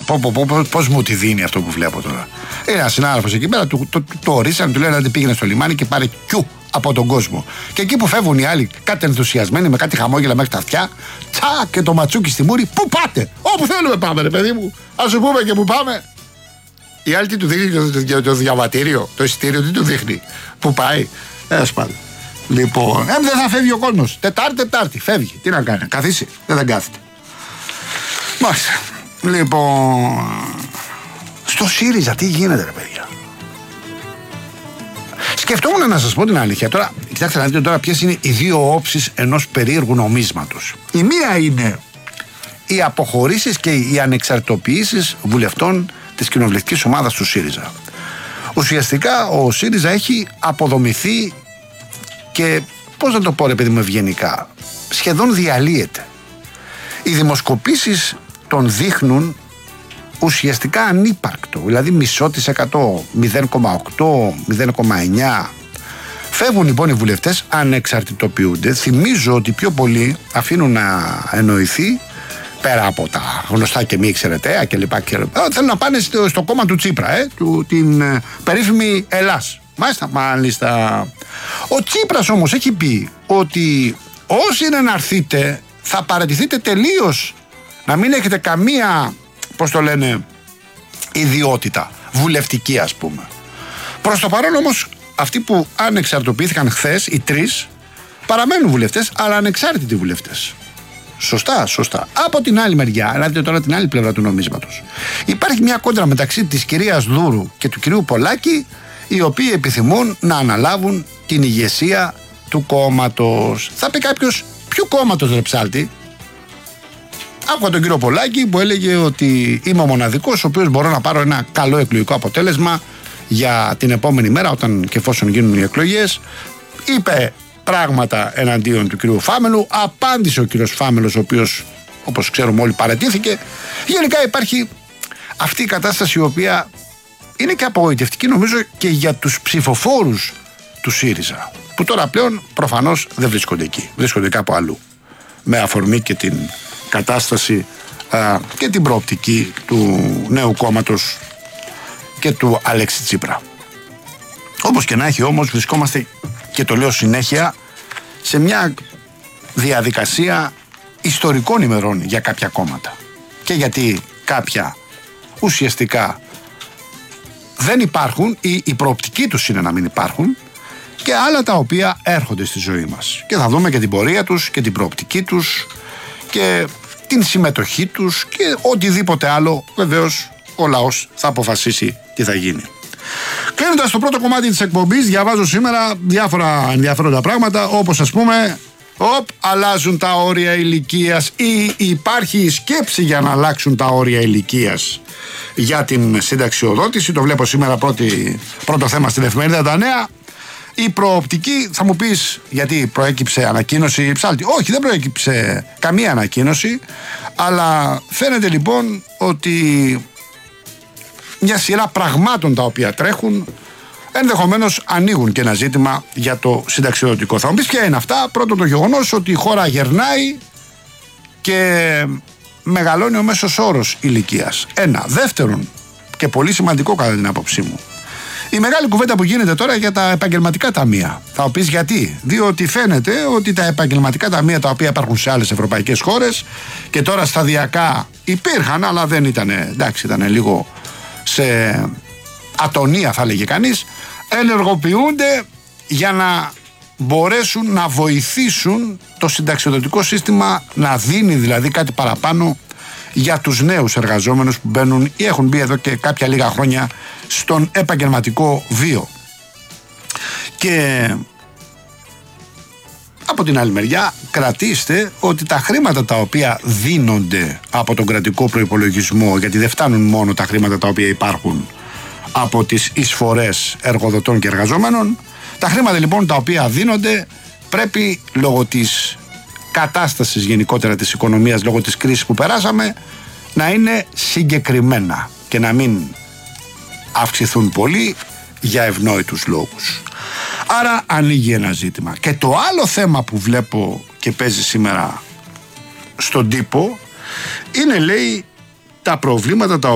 Πώς μου τη δίνει αυτό που βλέπω τώρα. Ένα συνάδελφος εκεί πέρα το ορίσαν, του λένε ότι πήγαινε στο λιμάνι και πάρε κιου από τον κόσμο. Και εκεί που φεύγουν οι άλλοι, κάτι ενθουσιασμένοι με κάτι χαμόγελα μέχρι τα αυτιά, τσακ και το ματσούκι στη μούρη, πού πάτε? Όπου θέλουμε πάμε, ρε παιδί μου. Ας σου πούμε και πού πάμε. Η άλλη τι του δείχνει το διαβατήριο, το εισιτήριο, τι του δείχνει, πού πάει. Πάντων. Λοιπόν, δεν θα φεύγει ο κόσμος. Τετάρτη, φεύγει. Τι να κάνει, καθίσει, δεν κάθεται. Μάλιστα. Λοιπόν, στο ΣΥΡΙΖΑ τι γίνεται, ρε παιδιά? Σκεφτόμουν να σας πω την αλήθεια. Τώρα, κοιτάξτε να δείτε τώρα ποιες είναι οι δύο όψεις ενός περίεργου νομίσματος. Η μία είναι οι αποχωρήσεις και οι ανεξαρτητοποιήσεις βουλευτών της κοινοβουλευτικής ομάδας του ΣΥΡΙΖΑ. Ουσιαστικά ο ΣΥΡΙΖΑ έχει αποδομηθεί και, πώς να το πω ρε παιδί μου ευγενικά, σχεδόν διαλύεται. Οι δημοσκοπήσεις τον δείχνουν ουσιαστικά ανύπαρκτο, δηλαδή 0,5%, 0,8%, 0,9%. Φεύγουν λοιπόν οι βουλευτές, ανεξαρτητοποιούνται. Θυμίζω ότι πιο πολλοί αφήνουν να εννοηθεί, πέρα από τα γνωστά και μη εξαιρεταία κλπ. Θέλουν να πάνε στο κόμμα του Τσίπρα, την περίφημη Ελλάς. Μάλιστα. Ο Τσίπρας όμως έχει πει ότι όσοι είναι να έρθετε θα παραιτηθείτε τελείως, να μην έχετε καμία, πώς το λένε, ιδιότητα βουλευτική ας πούμε. Προς το παρόν όμως αυτοί που ανεξαρτοποιήθηκαν χθες, οι τρεις, παραμένουν βουλευτές, αλλά ανεξάρτητοι βουλευτές. Σωστά. Από την άλλη μεριά, να δείτε τώρα την άλλη πλευρά του νομίσματος. Υπάρχει μια κόντρα μεταξύ της κυρίας Δούρου και του κυρίου Πολάκη, οι οποίοι επιθυμούν να αναλάβουν την ηγεσία του κόμματος. Θα πει κάποιος, ποιο κόμματος ρε ψάλτη? Άκουγα τον κύριο Πολάκη που έλεγε ότι είμαι ο μοναδικός ο οποίος μπορώ να πάρω ένα καλό εκλογικό αποτέλεσμα για την επόμενη μέρα, όταν και εφόσον γίνουν οι εκλογές. Είπε πράγματα εναντίον του κυρίου Φάμελου, απάντησε ο κύριος Φάμελος, ο οποίος όπως ξέρουμε όλοι παραιτήθηκε. Γενικά υπάρχει αυτή η κατάσταση η οποία είναι και απογοητευτική νομίζω και για τους ψηφοφόρους του ΣΥΡΙΖΑ, που τώρα πλέον προφανώς δεν βρίσκονται εκεί, βρίσκονται κάπου αλλού, με αφορμή και την κατάσταση και την προοπτική του νέου κόμματος και του Αλέξη Τσίπρα. Όπως και να έχει όμως, βρισκόμαστε, και το λέω συνέχεια, σε μια διαδικασία ιστορικών ημερών για κάποια κόμματα. Και γιατί κάποια ουσιαστικά δεν υπάρχουν ή η προοπτική τους είναι να μην υπάρχουν, και άλλα τα οποία έρχονται στη ζωή μας. Και θα δούμε και την πορεία τους και την προοπτική τους και την συμμετοχή τους και οτιδήποτε άλλο. Βεβαίως ο λαός θα αποφασίσει τι θα γίνει. Κλείνοντας το πρώτο κομμάτι της εκπομπής, διαβάζω σήμερα διάφορα ενδιαφέροντα πράγματα, όπως ας πούμε, αλλάζουν τα όρια ηλικίας ή υπάρχει η σκέψη για να αλλάξουν τα όρια ηλικίας για την συνταξιοδότηση. Το βλέπω σήμερα πρώτο θέμα στην εφημερίδα Τα Νέα. Η προοπτική, θα μου πεις γιατί προέκυψε ανακοίνωση ψάλτη? Όχι, δεν προέκυψε καμία ανακοίνωση, αλλά φαίνεται λοιπόν ότι μια σειρά πραγμάτων τα οποία τρέχουν ενδεχομένως ανοίγουν και ένα ζήτημα για το συνταξιοδοτικό. Θα μου πεις ποια είναι αυτά? Πρώτον, το γεγονός ότι η χώρα γερνάει και μεγαλώνει ο μέσος όρος ηλικίας. Ένα. Δεύτερον, και πολύ σημαντικό κατά την άποψή μου, η μεγάλη κουβέντα που γίνεται τώρα για τα επαγγελματικά ταμεία. Θα μου πεις γιατί? Διότι φαίνεται ότι τα επαγγελματικά ταμεία τα οποία υπάρχουν σε άλλες ευρωπαϊκές χώρες και τώρα σταδιακά υπήρχαν, αλλά δεν ήταν, εντάξει, ήταν λίγο σε ατονία θα λέγε κανείς, ενεργοποιούνται για να μπορέσουν να βοηθήσουν το συνταξιοδοτικό σύστημα να δίνει δηλαδή κάτι παραπάνω για τους νέους εργαζόμενους που μπαίνουν ή έχουν μπει εδώ και κάποια λίγα χρόνια στον επαγγελματικό βίο. Και από την άλλη μεριά κρατήστε ότι τα χρήματα τα οποία δίνονται από τον κρατικό προϋπολογισμό, γιατί δεν φτάνουν μόνο τα χρήματα τα οποία υπάρχουν από τις εισφορές εργοδοτών και εργαζόμενων, τα χρήματα λοιπόν τα οποία δίνονται πρέπει λόγω της κατάστασης γενικότερα της οικονομίας, λόγω της κρίσης που περάσαμε, να είναι συγκεκριμένα και να μην αυξηθούν πολύ για ευνόητους λόγους. Άρα ανοίγει ένα ζήτημα. Και το άλλο θέμα που βλέπω και παίζει σήμερα στον τύπο είναι, λέει, τα προβλήματα τα